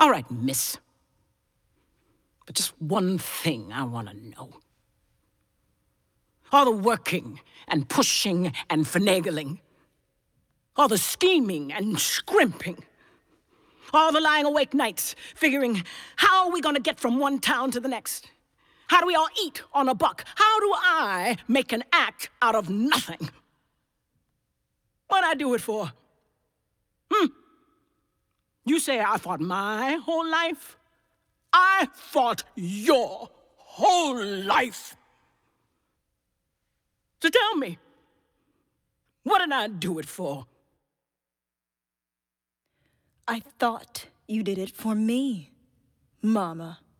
All right, miss. But just one thing I want to know. All the working and pushing and finagling. All the scheming and scrimping. All the lying awake nights figuring, how are we going to get from one town to the next? How do we all eat on a buck? How do I make an act out of nothing? What'd I do it for? You say I fought my whole life? I fought your whole life. So tell me, what did I do it for? I thought you did it for me, Mama.